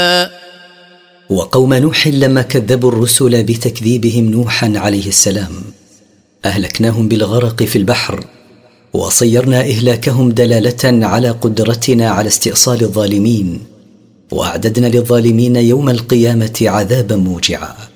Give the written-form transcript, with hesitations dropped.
وقوم نوح لما كذبوا الرسل بتكذيبهم نوحا عليه السلام أهلكناهم بالغرق في البحر، وصيرنا إهلاكهم دلالة على قدرتنا على استئصال الظالمين، وأعددنا للظالمين يوم القيامة عذابا موجعا.